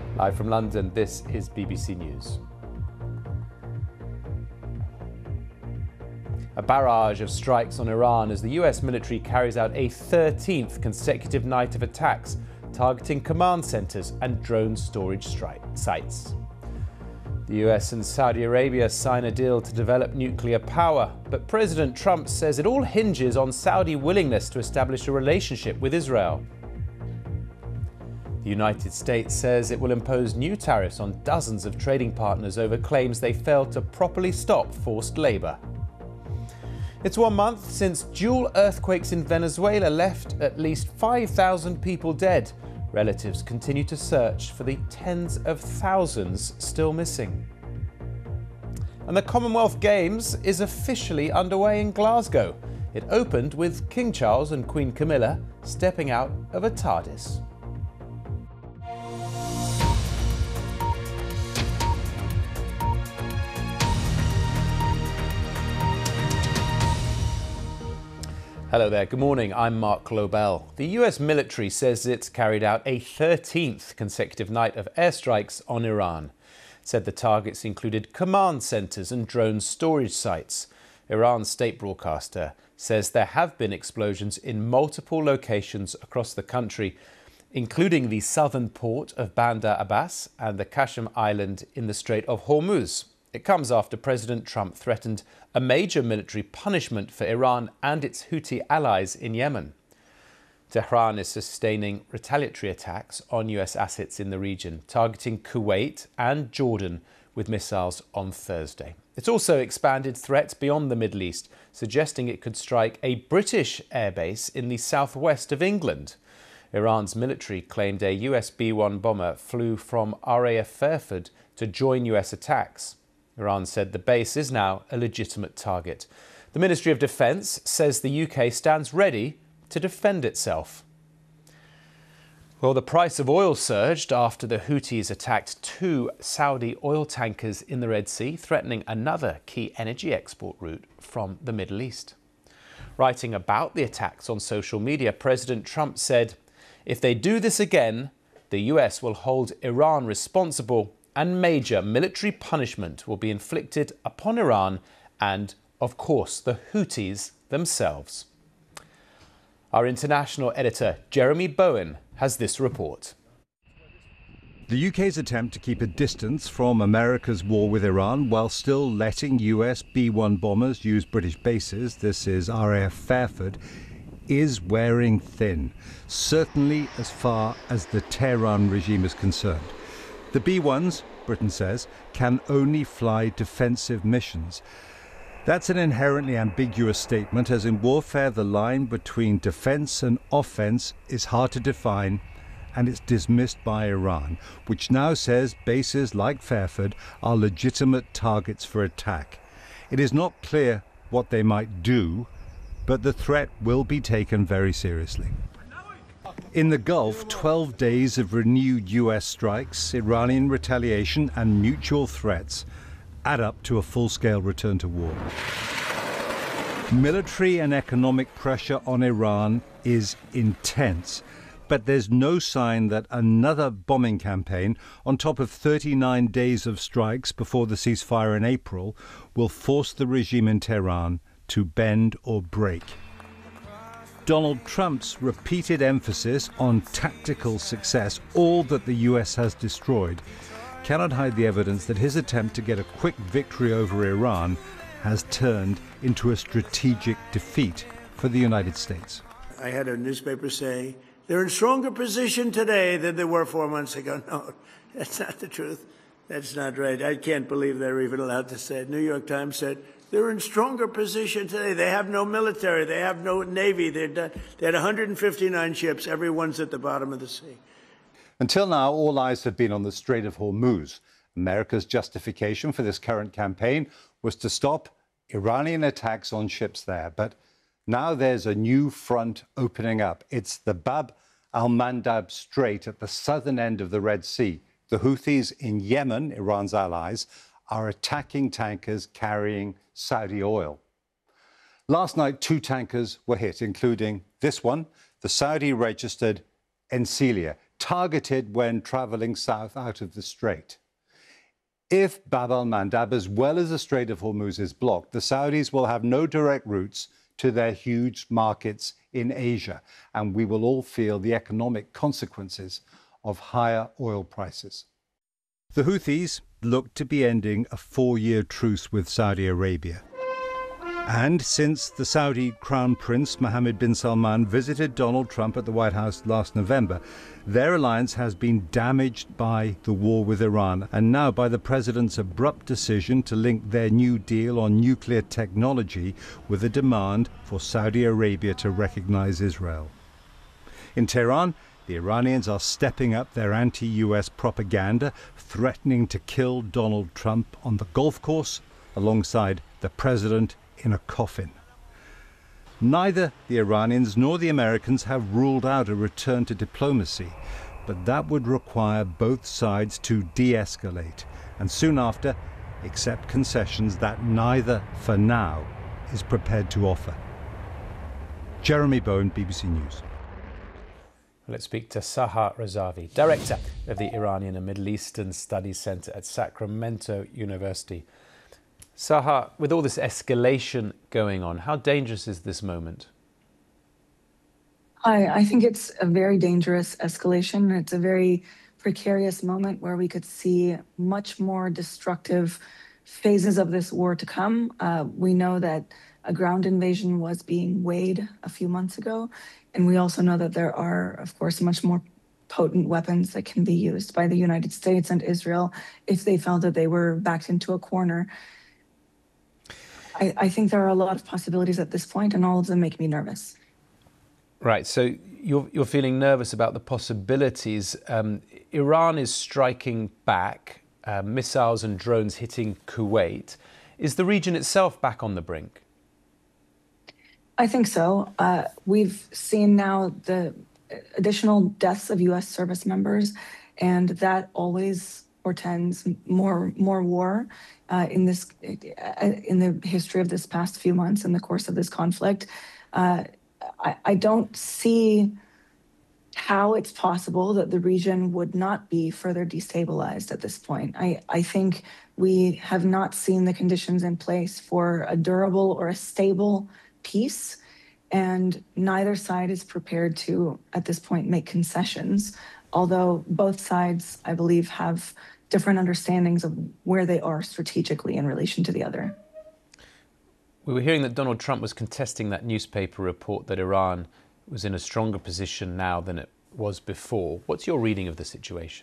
Live from London, this is BBC News. A barrage of strikes on Iran as the US military carries out a 13th consecutive night of attacks targeting command centres and drone storage sites. The US and Saudi Arabia sign a deal to develop nuclear power, but President Trump says it all hinges on Saudi willingness to establish a relationship with Israel. The United States says it will impose new tariffs on dozens of trading partners over claims they failed to properly stop forced labour. It's 1 month since dual earthquakes in Venezuela left at least 5,000 people dead. Relatives continue to search for the tens of thousands still missing. And the Commonwealth Games is officially underway in Glasgow. It opened with King Charles and Queen Camilla stepping out of a TARDIS. Hello there, good morning, I'm Mark Lobel. The US military says it's carried out a 13th consecutive night of airstrikes on Iran. It said the targets included command centres and drone storage sites. Iran's state broadcaster says there have been explosions in multiple locations across the country, including the southern port of Bandar Abbas and the Qashm Island in the Strait of Hormuz. It comes after President Trump threatened a major military punishment for Iran and its Houthi allies in Yemen. Tehran is sustaining retaliatory attacks on US assets in the region, targeting Kuwait and Jordan with missiles on Thursday. It's also expanded threats beyond the Middle East, suggesting it could strike a British airbase in the southwest of England. Iran's military claimed a US B-1 bomber flew from RAF Fairford to join US attacks. Iran said the base is now a legitimate target. The Ministry of Defence says the UK stands ready to defend itself. Well, the price of oil surged after the Houthis attacked 2 Saudi oil tankers in the Red Sea, threatening another key energy export route from the Middle East. Writing about the attacks on social media, President Trump said, "If they do this again, the US will hold Iran responsible and major military punishment will be inflicted upon Iran and, of course, the Houthis themselves." Our international editor, Jeremy Bowen, has this report. The UK's attempt to keep a distance from America's war with Iran while still letting US B-1 bombers use British bases, this is RAF Fairford, is wearing thin, certainly as far as the Tehran regime is concerned. The B-1s, Britain says, can only fly defensive missions. That's an inherently ambiguous statement, as in warfare the line between defence and offence is hard to define, and it's dismissed by Iran, which now says bases like Fairford are legitimate targets for attack. It is not clear what they might do, but the threat will be taken very seriously. In the Gulf, 12 days of renewed US strikes, Iranian retaliation and mutual threats add up to a full-scale return to war. Military and economic pressure on Iran is intense, but there's no sign that another bombing campaign, on top of 39 days of strikes before the ceasefire in April, will force the regime in Tehran to bend or break. Donald Trump's repeated emphasis on tactical success, all that the US has destroyed, cannot hide the evidence that his attempt to get a quick victory over Iran has turned into a strategic defeat for the United States. I had a newspaper say, they're in stronger position today than they were 4 months ago. No, that's not the truth. That's not right. I can't believe they're even allowed to say it. New York Times said, they're in stronger position today. They have no military. They have no navy. They had 159 ships. Everyone's at the bottom of the sea. Until now, all eyes have been on the Strait of Hormuz. America's justification for this current campaign was to stop Iranian attacks on ships there. But now there's a new front opening up. It's the Bab al-Mandab Strait at the southern end of the Red Sea. The Houthis in Yemen, Iran's allies, are attacking tankers carrying Saudi oil. Last night, 2 tankers were hit, including this one, the Saudi-registered Enselia, targeted when traveling south out of the strait. If Bab al-Mandab, as well as the Strait of Hormuz, is blocked, the Saudis will have no direct routes to their huge markets in Asia, and we will all feel the economic consequences of higher oil prices. The Houthis look to be ending a 4-year truce with Saudi Arabia. And since the Saudi Crown Prince Mohammed bin Salman visited Donald Trump at the White House last November, their alliance has been damaged by the war with Iran and now by the president's abrupt decision to link their new deal on nuclear technology with a demand for Saudi Arabia to recognize Israel. In Tehran, the Iranians are stepping up their anti-US propaganda, threatening to kill Donald Trump on the golf course alongside the president in a coffin. Neither the Iranians nor the Americans have ruled out a return to diplomacy, but that would require both sides to de-escalate and soon after accept concessions that neither, for now, is prepared to offer. Jeremy Bowen, BBC News. Let's speak to Sahar Razavi, Director of the Iranian and Middle Eastern Studies Center at Sacramento University. Sahar, with all this escalation going on, how dangerous is this moment? I think it's a very dangerous escalation. It's a very precarious moment where we could see much more destructive phases of this war to come. We know that a ground invasion was being weighed a few months ago, and we also know that there are, of course, much more potent weapons that can be used by the United States and Israel if they felt that they were backed into a corner. I think there are a lot of possibilities at this point, and all of them make me nervous. Right, so you're feeling nervous about the possibilities. Iran is striking back, missiles and drones hitting Kuwait. Is the region itself back on the brink? I think so. We've seen now the additional deaths of U.S. service members, and that always portends more war in the history of this past few months in the course of this conflict. I don't see how it's possible that the region would not be further destabilized at this point. I think we have not seen the conditions in place for a durable or a stable peace, and neither side is prepared to, at this point, make concessions, although both sides, I believe, have different understandings of where they are strategically in relation to the other. We were hearing that Donald Trump was contesting that newspaper report that Iran was in a stronger position now than it was before. What's your reading of the situation?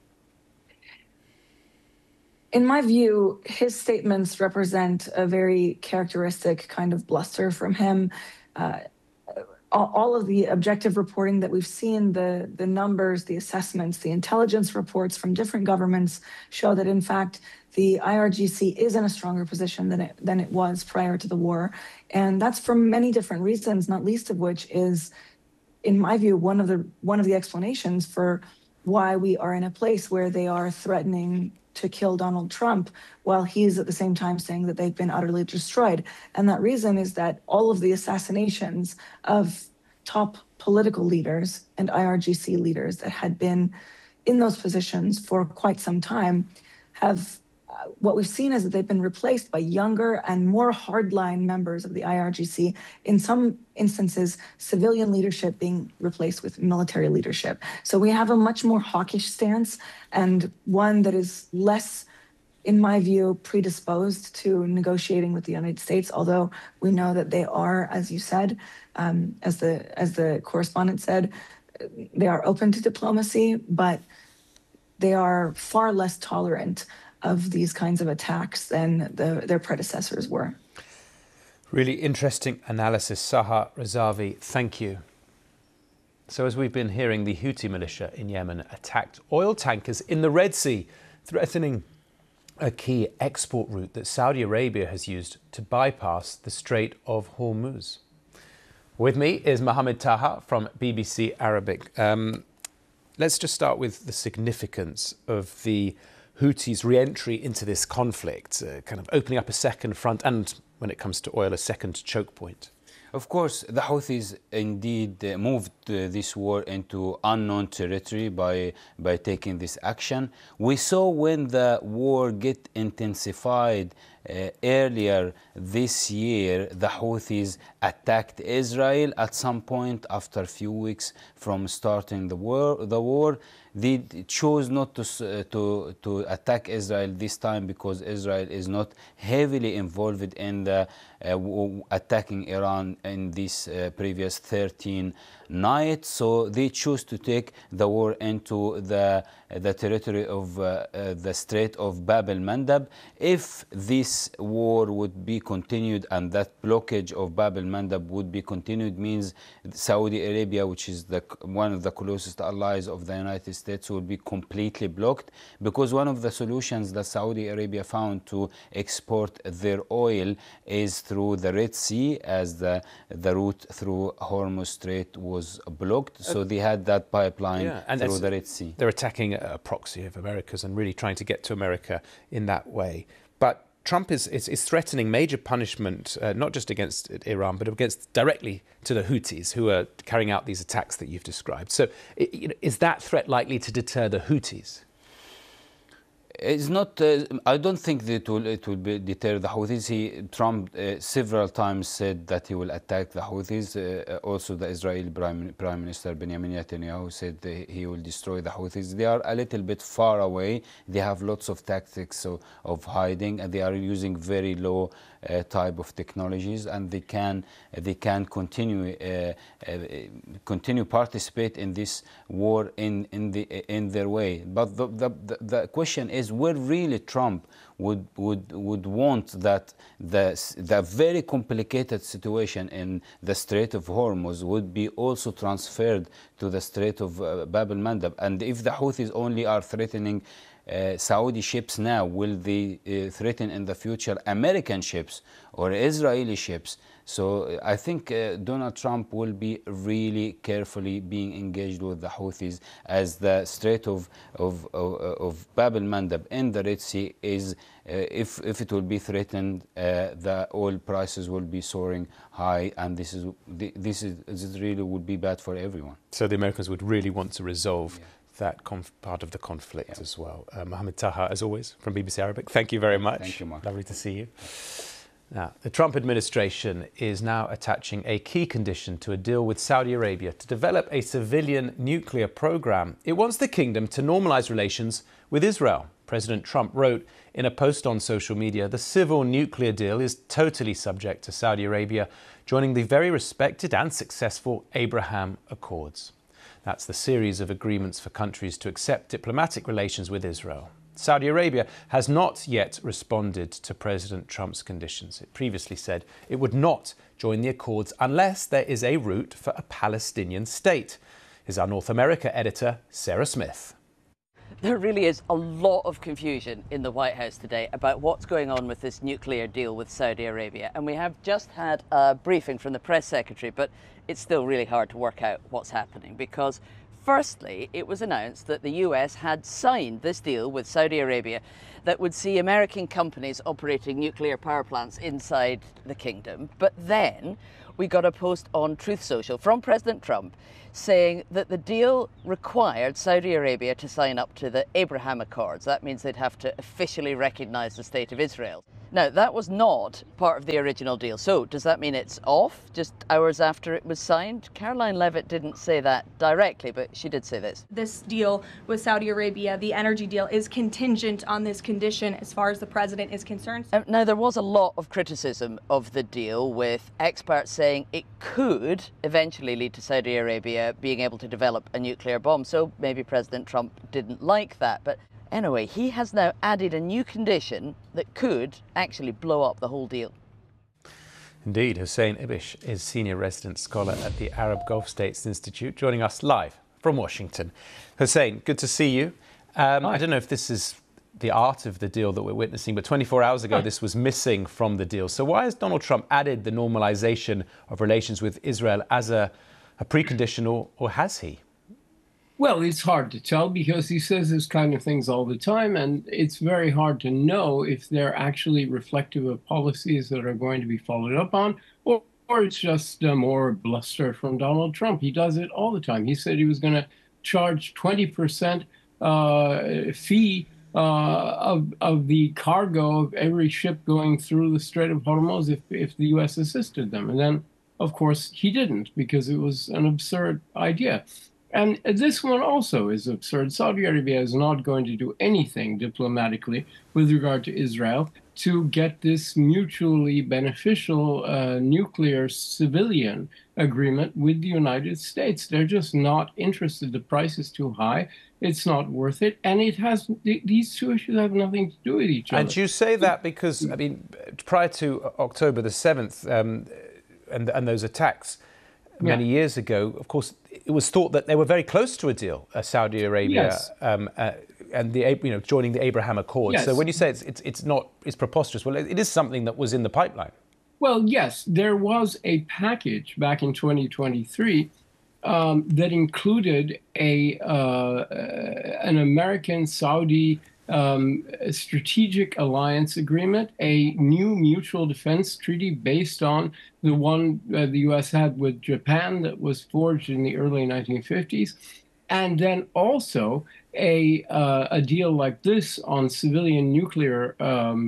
In my view, his statements represent a very characteristic kind of bluster from him. All of the objective reporting that we've seen, the numbers, the assessments, the intelligence reports from different governments show that, in fact, the IRGC is in a stronger position than it was prior to the war. And that's for many different reasons, not least of which is, in my view, one of the explanations for why we are in a place where they are threatening to kill Donald Trump while he's at the same time saying that they've been utterly destroyed. And that reason is that all of the assassinations of top political leaders and IRGC leaders that had been in those positions for quite some time have, what we've seen is that they've been replaced by younger and more hardline members of the IRGC, in some instances, civilian leadership being replaced with military leadership. So we have a much more hawkish stance, and one that is less, in my view, predisposed to negotiating with the United States, although we know that they are, as you said, as the correspondent said, they are open to diplomacy, but they are far less tolerant of these kinds of attacks than their predecessors were. Really interesting analysis, Sahar Razavi. Thank you. So as we've been hearing, the Houthi militia in Yemen attacked oil tankers in the Red Sea, threatening a key export route that Saudi Arabia has used to bypass the Strait of Hormuz. With me is Mohammed Taha from BBC Arabic. Let's just start with the significance of the Houthis' re-entry into this conflict, kind of opening up a second front and, when it comes to oil, a second choke point. Of course, the Houthis indeed moved this war into unknown territory by taking this action. We saw when the war get intensified earlier this year, the Houthis attacked Israel at some point after a few weeks from starting the war. They chose not to attack Israel this time because Israel is not heavily involved in the attacking Iran in these previous 13 nights. So they chose to take the war into the territory of the Strait of Bab el-Mandab. If this war would be continued and that blockage of Bab el-Mandab would be continued, means Saudi Arabia, which is one of the closest allies of the United States, will be completely blocked, because one of the solutions that Saudi Arabia found to export their oil is through the Red Sea, as the route through Hormuz Strait was blocked. So they had that pipeline through the Red Sea. They're attacking a proxy of America's and really trying to get to America in that way. But Trump is threatening major punishment, not just against Iran, but against directly to the Houthis, who are carrying out these attacks that you've described. So is that threat likely to deter the Houthis? It's not. I don't think that it will deter the Houthis. Trump several times said that he will attack the Houthis. Also, the Israeli Prime Minister Benjamin Netanyahu said he will destroy the Houthis. They are a little bit far away. They have lots of tactics of hiding, and they are using very low type of technologies, and they can continue participate in this war in their way. But the question is, where really Trump would want that the very complicated situation in the Strait of Hormuz would be also transferred to the Strait of Bab el-Mandab. And if the Houthis only are threatening Saudi ships now, will they threaten in the future American ships or Israeli ships? So I think Donald Trump will be really carefully being engaged with the Houthis, as the Strait of Bab el-Mandab in the Red Sea is, if it will be threatened, the oil prices will be soaring high, and this really would be bad for everyone. So the Americans would really want to resolve that part of the conflict as well. Mohammed Taha, as always, from BBC Arabic, thank you very much. Thank you, Mark. Lovely to see you. Now, the Trump administration is now attaching a key condition to a deal with Saudi Arabia to develop a civilian nuclear program. It wants the kingdom to normalize relations with Israel. President Trump wrote in a post on social media, the civil nuclear deal is totally subject to Saudi Arabia joining the very respected and successful Abraham Accords. That's the series of agreements for countries to accept diplomatic relations with Israel. Saudi Arabia has not yet responded to President Trump's conditions. It previously said it would not join the accords unless there is a route for a Palestinian state. Here's our North America editor, Sarah Smith. There really is a lot of confusion in the White House today about what's going on with this nuclear deal with Saudi Arabia. And we have just had a briefing from the press secretary, but it's still really hard to work out what's happening, because firstly, it was announced that the US had signed this deal with Saudi Arabia that would see American companies operating nuclear power plants inside the kingdom. But then we got a post on Truth Social from President Trump saying that the deal required Saudi Arabia to sign up to the Abraham Accords. That means they'd have to officially recognize the state of Israel. Now, that was not part of the original deal. So does that mean it's off just hours after it was signed? Caroline Levitt didn't say that directly, but she did say this. This deal with Saudi Arabia, the energy deal, is contingent on this condition as far as the president is concerned. Now, there was a lot of criticism of the deal, with experts saying it could eventually lead to Saudi Arabia being able to develop a nuclear bomb. So maybe President Trump didn't like that. But anyway, he has now added a new condition that could actually blow up the whole deal. Indeed, Hussein Ibish is Senior Resident Scholar at the Arab Gulf States Institute, joining us live from Washington. Hussein, good to see you. I don't know if this is the art of the deal that we're witnessing, but 24 hours ago this was missing from the deal. So why has Donald Trump added the normalization of relations with Israel as a precondition, or has he? Well, it's hard to tell, because he says this kind of things all the time, and it's very hard to know if they're actually reflective of policies that are going to be followed up on, or or it's just more bluster from Donald Trump. He does it all the time. He said he was going to charge 20% fee of the cargo of every ship going through the Strait of Hormuz if the U.S. assisted them. And then, of course, he didn't, because it was an absurd idea. And this one also is absurd. Saudi Arabia is not going to do anything diplomatically with regard to Israel to get this mutually beneficial nuclear civilian agreement with the United States. They're just not interested. The price is too high. It's not worth it. And it has, these two issues have nothing to do with each other. And you say that because, I mean, prior to October the 7th and those attacks many years ago, of course, it was thought that they were very close to a deal, Saudi Arabia, and joining the Abraham Accords. So when you say it's preposterous, well, it is something that was in the pipeline. Well, yes, there was a package back in 2023 that included an American-Saudi strategic alliance agreement, a new mutual defense treaty based on the one the U.S. had with Japan that was forged in the early 1950s, and then also a deal like this on civilian nuclear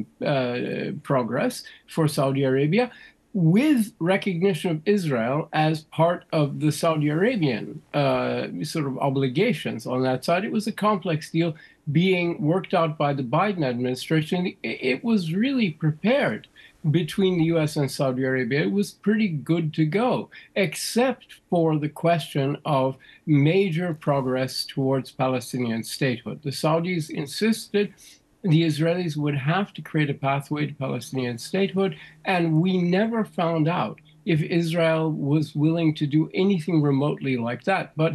progress for Saudi Arabia, with recognition of Israel as part of the Saudi Arabian sort of obligations on that side. It was a complex deal being worked out by the Biden administration. It was really prepared between the U.S. and Saudi Arabia. It was pretty good to go, except for the question of major progress towards Palestinian statehood. The Saudis insisted the Israelis would have to create a pathway to Palestinian statehood, and we never found out if Israel was willing to do anything remotely like that. But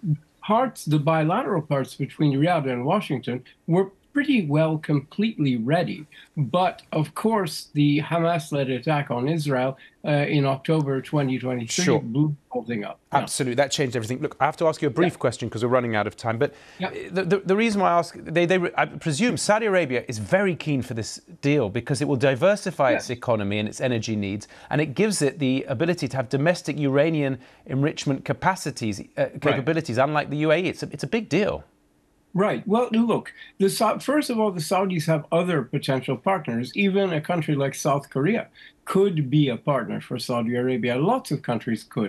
the bilateral parts between Riyadh and Washington were pretty well completely ready. But of course, the Hamas-led attack on Israel in October 2023 blew the whole thing up. Absolutely, that changed everything. Look, I have to ask you a brief question because we're running out of time. But the reason why I ask, I presume Saudi Arabia is very keen for this deal because it will diversify its economy and its energy needs, and it gives it the ability to have domestic uranium enrichment capabilities, unlike the UAE. It's a big deal. Right. Well, look, first of all, the Saudis have other potential partners. Even a country like South Korea could be a partner for Saudi Arabia. Lots of countries could.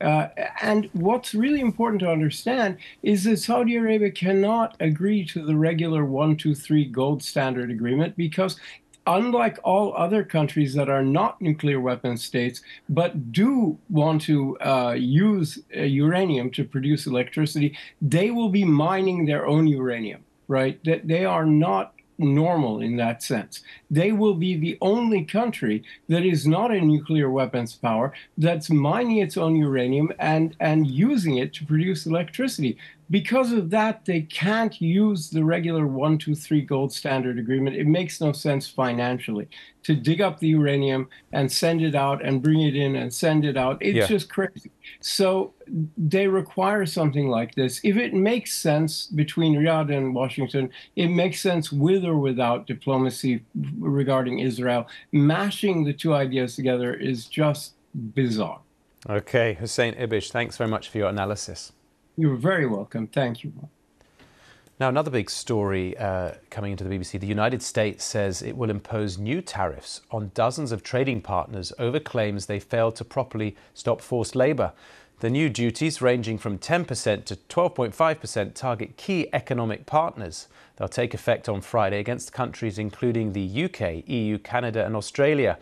And what's really important to understand is that Saudi Arabia cannot agree to the regular 1, 2, 3 gold standard agreement because unlike all other countries that are not nuclear weapon states, but do want to use uranium to produce electricity, they will be mining their own uranium, right? That they are not normal in that sense. They will be the only country that is not a nuclear weapons power that's mining its own uranium and using it to produce electricity. Because of that, they can't use the regular 1, 2, 3 gold standard agreement. It makes no sense financially to dig up the uranium and send it out and bring it in and send it out. It's just crazy. So they require something like this. If it makes sense between Riyadh and Washington, it makes sense with or without diplomacy regarding Israel. Mashing the two ideas together is just bizarre. Okay, Hussein Ibish, thanks very much for your analysis. You're very welcome. Thank you. Now, another big story coming into the BBC. The United States says it will impose new tariffs on dozens of trading partners over claims they failed to properly stop forced labour. The new duties, ranging from 10% to 12.5%, target key economic partners. They'll take effect on Friday against countries including the UK, EU, Canada and Australia.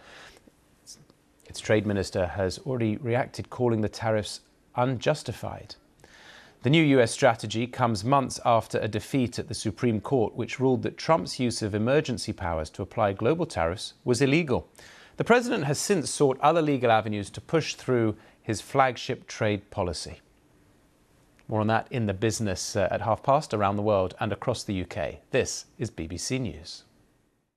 Its trade minister has already reacted, calling the tariffs unjustified. The new US strategy comes months after a defeat at the Supreme Court, which ruled that Trump's use of emergency powers to apply global tariffs was illegal. The president has since sought other legal avenues to push through his flagship trade policy. More on that in the business at past around the world and across the UK. This is BBC News.